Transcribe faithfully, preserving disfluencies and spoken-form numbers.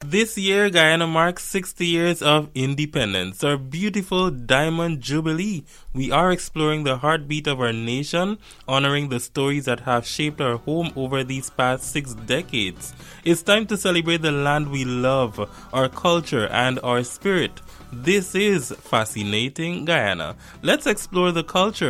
This year, Guyana marks sixty years of independence, our beautiful Diamond Jubilee. We are exploring the heartbeat of our nation, honoring the stories that have shaped our home over these past six decades. It's time to celebrate the land we love, our culture, and our spirit. This is Fascinating Guyana. Let's explore the culture